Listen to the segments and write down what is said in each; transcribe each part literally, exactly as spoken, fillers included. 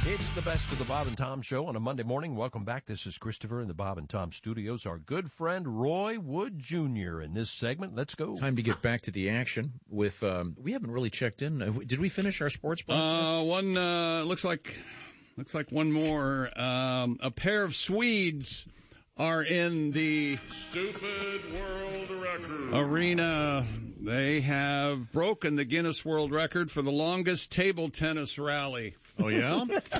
It's the best of the Bob and Tom Show on a Monday morning. Welcome back. This is Christopher in the Bob and Tom studios. Our good friend Roy Wood Junior in this segment. Let's go. Time to get back to the action with, um, we haven't really checked in. Uh, Did we finish our sports broadcast? Uh, one, uh, looks like, looks like one more. Um, a pair of Swedes are in the Stupid World Record arena. They have broken the Guinness World Record for the longest table tennis rally. Oh, yeah?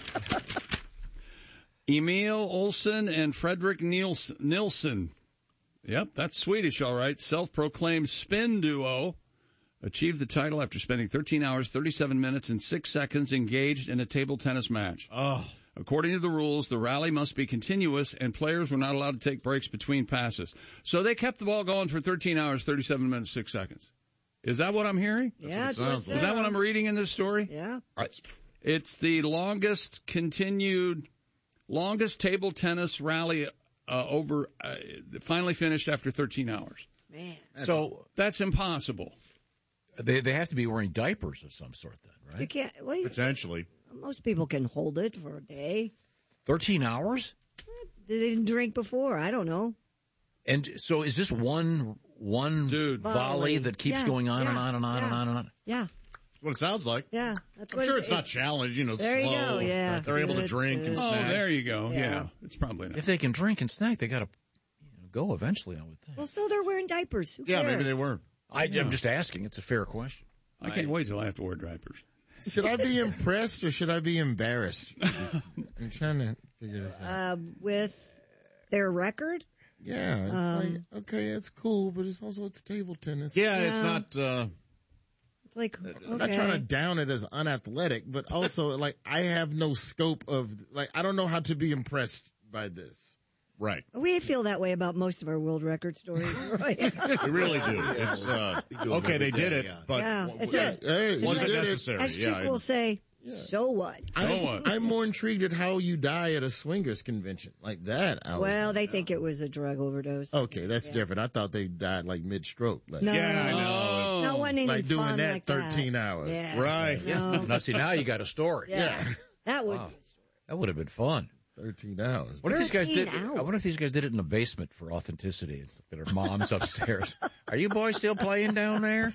Emil Olsen and Fredrik Nils- Nilsson. Yep, that's Swedish, all right. Self-proclaimed spin duo achieved the title after spending thirteen hours, thirty-seven minutes, and six seconds engaged in a table tennis match. Oh. According to the rules, the rally must be continuous, and players were not allowed to take breaks between passes. So they kept the ball going for thirteen hours, thirty-seven minutes, six seconds. Is that what I'm hearing? Yeah, That's what it sounds Is that what I'm reading in this story? Yeah. Right. It's the longest continued, longest table tennis rally uh, over, uh, finally finished after thirteen hours. Man. So That's impossible. they they have to be wearing diapers of some sort then, You right? can't, well, you, Potentially. most people can hold it for a day. thirteen hours? They didn't drink before. I don't know. And so is this one one Dude. volley, Volley. that keeps Yeah, going on yeah, and on and on and yeah. on and on? Yeah. What it sounds like. Yeah. That's I'm what sure it- it's not challenged, you know, There you slow. go, yeah. They're able to Good, drink and good. Oh, snack. there you go. Yeah, Yeah. it's probably not. If they can drink and snack, they got to you know, go eventually, I would think. Well, so they're wearing diapers. Who Yeah, maybe cares? they were. I, I'm just asking. It's a fair question. I can't wait till I have to wear diapers. Should I be impressed or should I be embarrassed? I'm trying to figure this out. Uh, with their record? Yeah, it's um, like, okay, it's cool, but it's also, it's table tennis. Yeah, it's Yeah. not, uh, It's like, okay. I'm not trying to down it as unathletic, but also, like, I have no scope of, like, I don't know how to be impressed by this. right. We feel that way about most of our world record stories, Roy. We really do. It's, uh, okay, they did it, but Yeah, w- it's yeah, a- Hey, was you it did it. necessary? As Yeah, Chick will say, so what? I'm, So what? I'm more intrigued at how you die at a swingers convention. Like that. I would- Well, they think it was a drug overdose. okay, that's different. I thought they died like mid-stroke. Like, No, yeah, I know. no one any like doing fun that like thirteen that. hours. Yeah. Right. No. Now, see, now you got a story. Yeah. That would Wow. be a story. That would have been fun. thirteen hours. What if these guys did? thirteen I wonder if these guys did it in the basement for authenticity. Look at our moms upstairs. Are you boys still playing down there?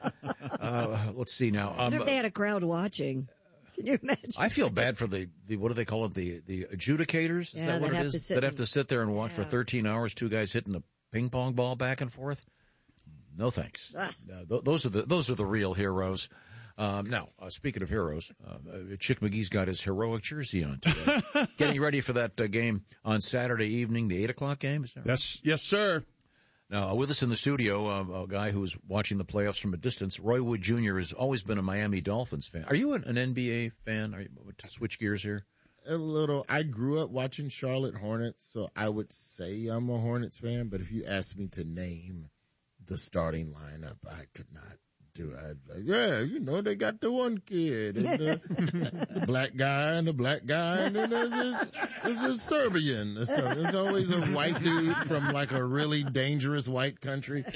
Uh, let's see now. What Um, if they had a crowd watching? Can you imagine? I feel bad for the, the what do they call it? The the adjudicators? Is Yeah, that what that it have to is? sit That have and- to sit there and watch for Yeah. thirteen hours. Two guys hitting a ping pong ball back and forth. No thanks. Ah. Uh, th- those are the those are the real heroes. Um, now, uh, speaking of heroes, uh, uh, Chick McGee's got his heroic jersey on today. Getting ready for that uh, game on Saturday evening, the eight o'clock game. Is that right? Yes, yes, sir. Now, uh, with us in the studio, uh, a guy who's watching the playoffs from a distance, Roy Wood Junior has always been a Miami Dolphins fan. Are you an, an N B A fan? Are you, to switch gears here? A little. I grew up watching Charlotte Hornets, so I would say I'm a Hornets fan. But if you asked me to name the starting lineup, I could not do it. I'd be like, yeah, you know, they got the one kid, and the, the black guy, and the black guy, and then there's a, there's a Serbian. Or something. There's always a white dude from like a really dangerous white country.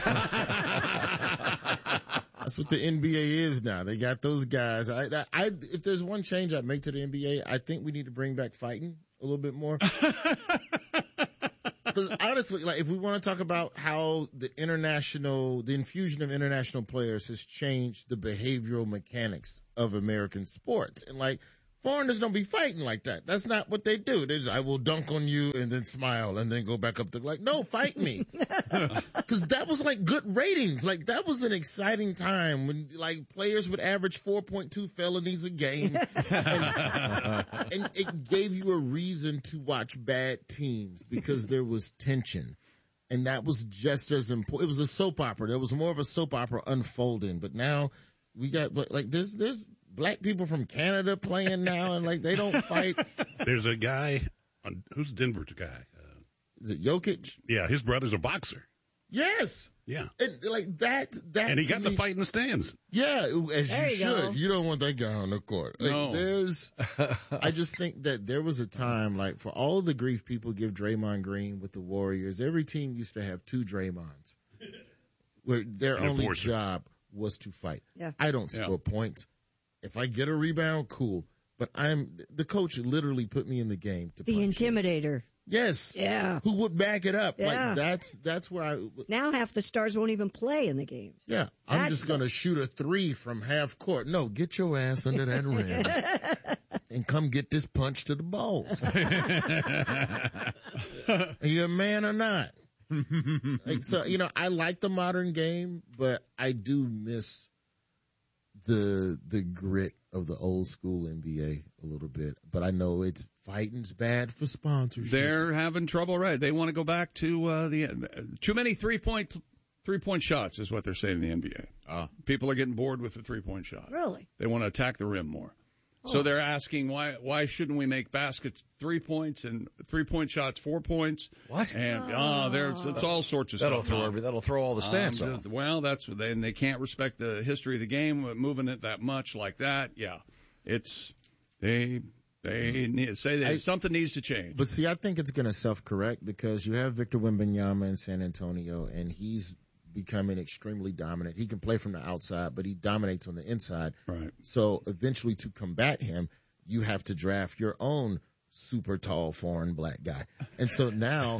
That's what the N B A is now. They got those guys. I, I, I, if there's one change I'd make to the N B A, I think we need to bring back fighting a little bit more. Because honestly, like if we want to talk about how the international, the infusion of international players has changed the behavioral mechanics of American sports, and like foreigners don't be fighting like that. That's not what they do. They just, I will dunk on you and then smile and then go back up to like, no, fight me. Because that was like good ratings. Like that was an exciting time when like players would average four point two felonies a game. and, and it gave you a reason to watch bad teams because there was tension. And that was just as important. It was a soap opera. There was more of a soap opera unfolding. But now we got like there's there's black people from Canada playing now, and like they don't fight. There's a guy, on, who's Denver's guy? Uh, Is it Jokic? yeah, his brother's a boxer. Yes. Yeah. And like that, that. And he to got me- the fight in the stands. Yeah, as There you you should. go. You don't want that guy on the court. Like, No. There's, I just think that there was a time, like, for all the grief people give Draymond Green with the Warriors, every team used to have two Draymonds, where their An only enforcer. job was to fight. Yeah. I don't Yeah. score points. If I get a rebound, cool. but I'm the coach literally put me in the game to The punch him. intimidator. Yes. Yeah. Who would back it up? Yeah. Like that's that's where I. Now half the stars won't even play in the games. Yeah, I'm That's just gonna shoot a three from half court. No, get your ass under that rim and come get this punch to the balls. Are you a man or not? Like, so you know, I like the modern game, but I do miss the the grit of the old school N B A a little bit. But I know it's fighting's bad for sponsorships. They're having trouble, right? They want to go back to uh, the uh, too many three point three point shots is what they're saying in the N B A. Uh. People are getting bored with the three point shot. Really? They want to attack the rim more. So they're asking why why shouldn't we make baskets three points and three point shots four points? What? And oh, there's it's all sorts of That'll stuff. throw every, that'll throw all the stats Um, off. Well, that's what they and they can't respect the history of the game, moving it that much like that. Yeah, it's they they need, say that I- something needs to change. But see, I think it's going to self-correct because you have Victor Wembanyama in San Antonio, and he's becoming extremely dominant. He can play from the outside, but he dominates on the inside. Right. So eventually, to combat him, you have to draft your own super tall foreign black guy. And so now,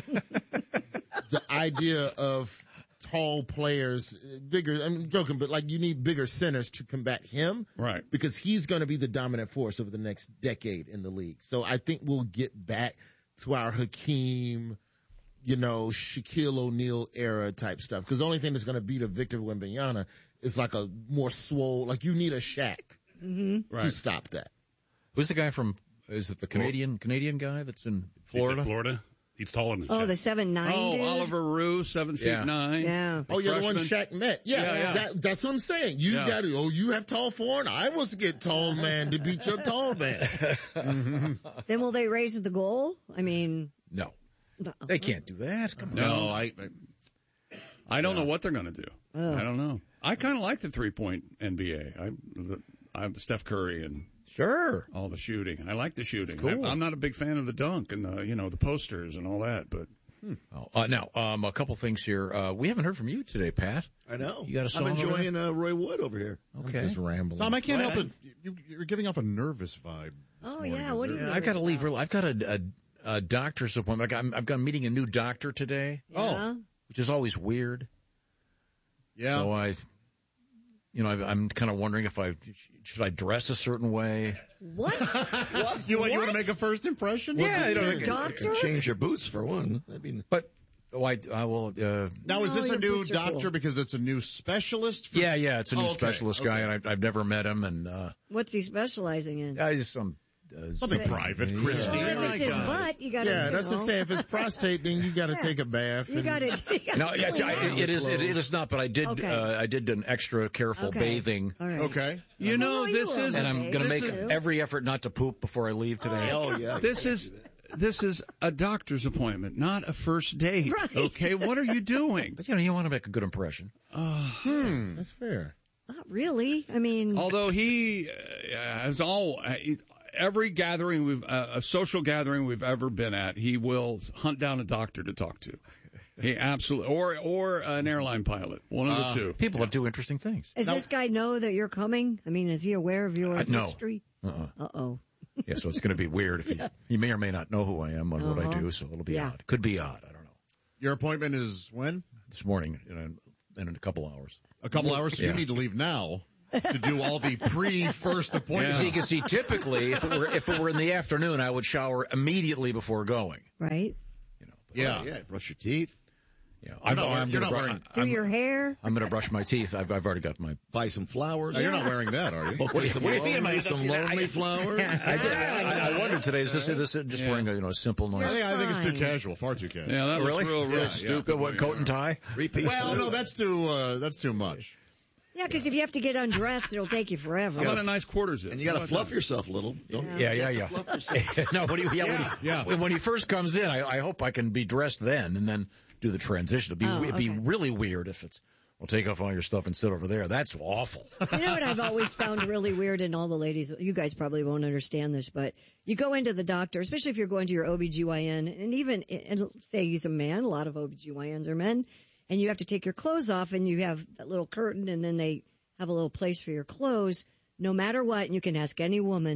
the idea of tall players, bigger, I'm joking, but like you need bigger centers to combat him. Right. Because he's going to be the dominant force over the next decade in the league. So I think we'll get back to our Hakeem, you know, Shaquille O'Neal era type stuff. Because the only thing that's going to beat a Victor Wembanyama is like a more swole, like you need a Shaq Mm-hmm. to stop that. Who's the guy from? Is it the Canadian Canadian guy that's in Florida? He's in Florida. He's taller than Oh, Shaq. the seven nine Oh, dude? Oliver Rue, seven feet Yeah. nine. Yeah. Oh, yeah, the one freshman. Shaq met. Yeah, Yeah, yeah. That, that's what I'm saying. You Yeah. got to, oh, you have tall foreign. I was get tall man to beat your tall man. Then will they raise the goal? I mean, No, they can't do that. Come on. No, I, I I don't know what they're going to do. I don't know. I kind of like the three point N B A. I, the, I'm Steph Curry and Sure. all the shooting. I like the shooting. cool. I, I'm not a big fan of the dunk and the you know the posters and all that, but Oh, uh, now, um, a couple things here. Uh, we haven't heard from you today, Pat. I know. You got a song I'm over there? enjoying uh, Roy Wood over here. Okay. Just rambling. Tom, I can't Well, help it. You, you're giving off a nervous vibe. This oh morning. yeah, Is what do there- you Yeah, I've got to leave early. I've got a, a, a doctor's appointment. I've got, I've got a meeting a new doctor today, Yeah. which is always weird. Yeah. So I, you know, I, I'm kind of wondering if I should I dress a certain way. What? You, want- you want What? to make a first impression? Yeah, I don't. Doctor? Change your boots for one. I mean, But oh, I, I will. Uh, Now, is No, this a your new boots are doctor cool. because it's a new specialist? For... yeah, yeah, it's a new Oh, okay, specialist guy, okay. and I've, I've never met him, and uh, What's he specializing in? I just some uh, Something private, Christy. Well, if My it's his God. butt, you got to. Yeah, that's what I'm saying. If it's prostate, then you got to Yeah. take a bath. You and- got to. No, yes, I, it is. It, it is not. But I did. Okay. Uh, I did an extra careful Okay. bathing, All right. Okay. you know Well, you this will. is and I'm going to This make is- every effort not to poop before I leave today. oh yeah. this is this is a doctor's appointment, not a first date. Right. Okay, what are you doing? But you know, you want to make a good impression. That's fair. Not really. I mean, Although he uh, has all uh, he- every gathering we've uh, a social gathering we've ever been at, he will hunt down a doctor to talk to. He absolutely or or an airline pilot, one of the two. People that do interesting things. does this guy know that you're coming? I mean, is he aware of your Uh, no. history? Uh oh. Yeah, so it's going to be weird if he he may or may not know who I am and what I Uh-huh. do. So it'll be Yeah. odd. Could be odd. I don't know. Your appointment is when? This morning in a, in a couple hours. A couple hours, so Yeah. you need to leave now to do all the pre-first appointment. See, you can see typically if it were if it were in the afternoon, I would shower immediately before going. Right? You know. Yeah. Yeah, brush your teeth, Yeah, You're not I'm, wearing- I'm you're gonna not bru- wearing- Do I'm, your hair? I'm going to brush my teeth. I've I've already got my. buy some flowers. Now, you're not wearing that, are you? What do you, what do you mean, man? Some See, I- lonely flowers. I, did, I, I wondered today. Is this, is this just wearing a you know a simple I nice think, I think it's too Fine. casual, far too casual. Yeah, that Really? was real, real Yeah, stupid. what coat and tie? Repeat. Well, no, that's too uh, that's too much. Yeah, because if you have to get undressed, it'll take you forever. How about a nice quarter zip? And you got to How about fluff that? yourself a little. Don't Yeah, yeah, yeah. Fluff yourself. no, when he, yeah, when, he, Yeah, yeah. when he first comes in, I, I hope I can be dressed then and then do the transition. It'd be, Oh, it'd be okay. really weird if it's, well, take off all your stuff and sit over there. That's awful. You know what I've always found really weird, and all the ladies, you guys probably won't understand this, but you go into the doctor, especially if you're going to your O B G Y N, and even, and say he's a man, a lot of O B G Y Ns are men, and you have to take your clothes off, and you have that little curtain, and then they have a little place for your clothes. No matter what, and you can ask any woman,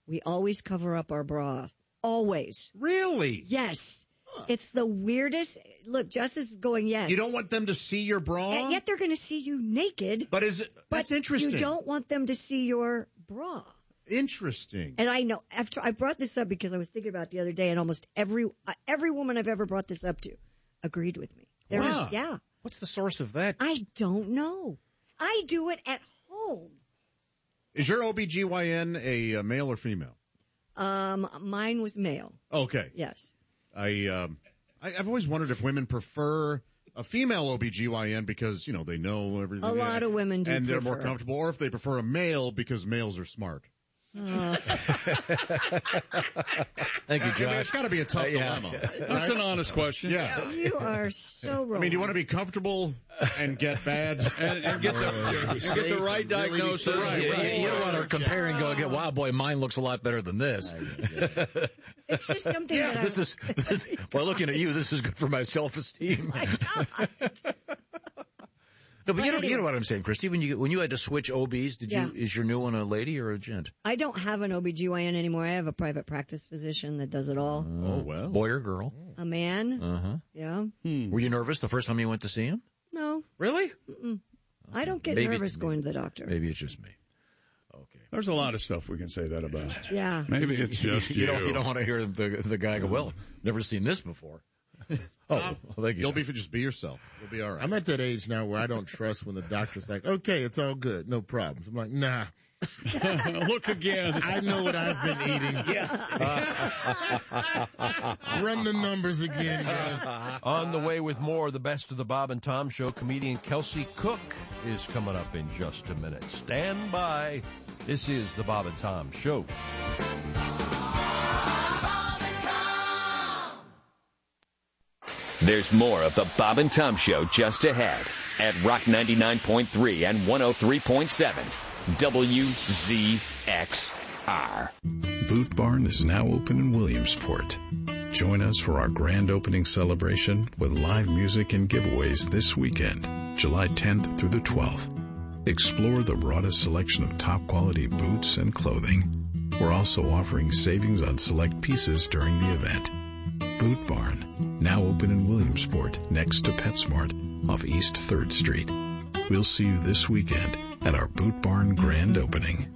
we always cover up our bras. Always. Really? Yes. It's the weirdest. Look, Justice is going, yes. You don't want them to see your bra? And yet they're going to see you naked. But is it, that's but interesting. You don't want them to see your bra. Interesting. And I know, after I brought this up because I was thinking about it the other day, and almost every uh, every woman I've ever brought this up to agreed with me. There Wow. was, yeah. What's the source of that? I don't know. I do it at home. Is your O B G Y N a, a male or female? Um, mine was male. Okay. Yes. I, um, I I've always wondered if women prefer a female O B G Y N because, you know, they know everything. A lot of women do and they're prefer. more comfortable, or if they prefer a male because males are smart. Uh, Thank you, Josh. I mean, it's got to be a tough Uh, yeah. dilemma. That's an honest question. Yeah. you are so wrong. I mean, do you want to be comfortable and get bad And, and get the and get the right diagnosis. Right, You, right. you don't want to compare and go, again, wow, boy, mine looks a lot better than this. It's just something that This I, is, this, well, looking at you, this is good for my self-esteem. my God. No, but you know, But you know what I'm saying, Christy. When you when you had to switch O Bs, did Yeah. you is your new one a lady or a gent? I don't have an O B G Y N anymore. I have a private practice physician that does it all. Oh, well. Boy or girl? A man. Uh huh. Yeah. Were you nervous the first time you went to see him? No, Really? I don't get Maybe- nervous going to the doctor. Maybe it's just me. Okay. There's a lot of stuff we can say that about. Yeah. Maybe it's just you. You don't you don't want to hear the the guy go, well, never seen this before. Oh, well, thank you. You'll be just be yourself. You'll be all right. I'm at that age now where I don't trust when the doctor's like, okay, it's all good, no problems. I'm like, nah, Look again. I know what I've been eating. Run the numbers again, man. On the way with more of the best of the Bob and Tom Show, comedian Kelsey Cook is coming up in just a minute. Stand by. This is the Bob and Tom Show. There's more of the Bob and Tom Show just ahead at Rock ninety-nine point three and one oh three point seven W Z X R. Boot Barn is now open in Williamsport. Join us for our grand opening celebration with live music and giveaways this weekend, July tenth through the twelfth. Explore the broadest selection of top quality boots and clothing. We're also offering savings on select pieces during the event. Boot Barn, now open in Williamsport next to PetSmart off East third Street. We'll see you this weekend at our Boot Barn grand opening.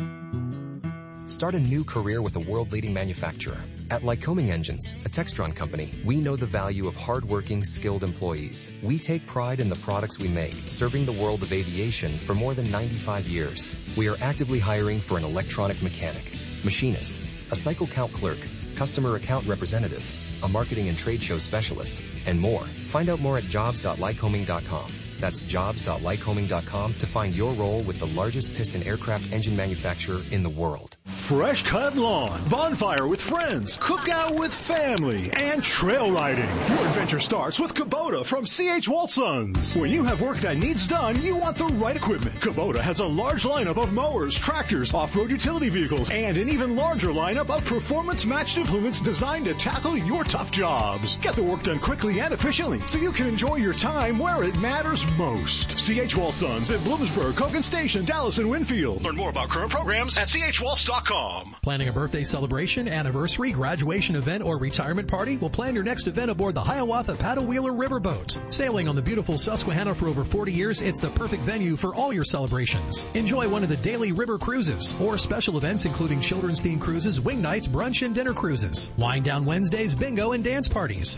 Start a new career with a world-leading manufacturer. At Lycoming Engines, a Textron company, we know the value of hardworking, skilled employees. We take pride in the products we make, serving the world of aviation for more than ninety-five years. We are actively hiring for an electronic mechanic, machinist, a cycle count clerk, customer account representative, a marketing and trade show specialist, and more. Find out more at jobs dot lycoming dot com. That's jobs dot lycoming dot com to find your role with the largest piston aircraft engine manufacturer in the world. Fresh cut lawn, bonfire with friends, cookout with family, and trail riding. Your adventure starts with Kubota from C H Walsons. When you have work that needs done, you want the right equipment. Kubota has a large lineup of mowers, tractors, off-road utility vehicles, and an even larger lineup of performance-matched implements designed to tackle your tough jobs. Get the work done quickly and efficiently so you can enjoy your time where it matters most. C H Walsons in Bloomsburg, Hogan Station, Dallas, and Winfield. Learn more about current programs at C H Waltz dot com. Planning a birthday celebration, anniversary, graduation event, or retirement party? We'll plan your next event aboard the Hiawatha Paddle Wheeler Riverboat. Sailing on the beautiful Susquehanna for over forty years, it's the perfect venue for all your celebrations. Enjoy one of the daily river cruises or special events including children's themed cruises, wing nights, brunch, and dinner cruises. Wind down Wednesdays, bingo, and dance parties.